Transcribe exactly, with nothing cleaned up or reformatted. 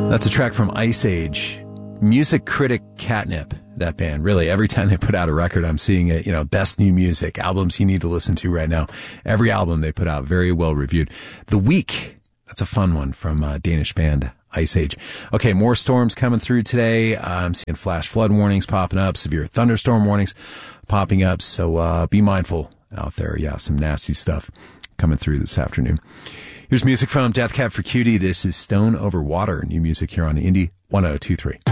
That's a track from Ice Age. Music critic catnip, that band. Really, every time they put out a record, I'm seeing it, you know, best new music, albums you need to listen to right now. Every album they put out, very well reviewed. The Week, that's a fun one from uh, Danish band Ice Age. Okay, more storms coming through today. Uh, I'm seeing flash flood warnings popping up, severe thunderstorm warnings popping up. So uh, be mindful out there. Yeah, some nasty stuff coming through this afternoon. Here's music from Death Cab for Cutie. This is Stone Over Water. New music here on Indie one oh two three.